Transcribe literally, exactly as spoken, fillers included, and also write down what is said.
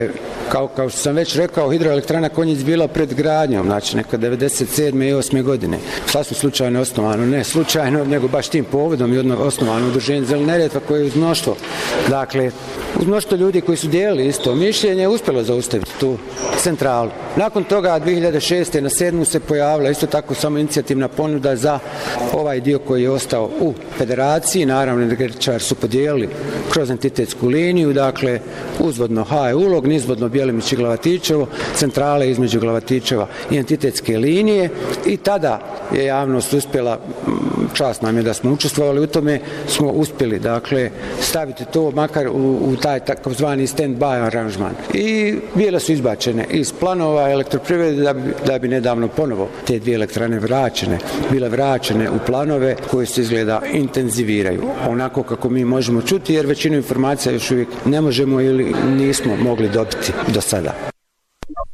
Kao, kao što sam već rekao, hidroelektrana Konjic bila pred gradnjom, znači neka devedeset sedme i osme godine. Sasvim slučajno osnovano, ne slučajno, nego baš tim povodom i odno osnovano udruženje Zelena Neretva koje je uz mnoštvo, dakle, uz mnoštvo ljudi koji su dijelili isto mišljenje, uspjelo zaustaviti tu centralu. Nakon toga, dvije hiljade šeste na sedmu se pojavila isto tako samo inicijativna ponuda za ovaj dio koji je ostao u federaciji, naravno energetičari su podijelili kroz entitetsku liniju, dakle, uzvodno H je ulog, nizvodno Bjelimić i Glavatičevo, centrale između Glavatičeva i entitetske linije i tada je javnost uspjela, čast nam je da smo učestvovali u tome, smo uspjeli, dakle, staviti to makar u, u taj takozvani stand-by aranžman. I bile su izbačene iz planova elektroprivrede da bi, da bi nedavno ponovo te dvije elektrane vraćene, bile vraćene u planove koje se izgleda intenziviraju, onako kako mi možemo čuti, jer većinu informacija još uvijek ne možemo ili nismo mogli dobiti do sada.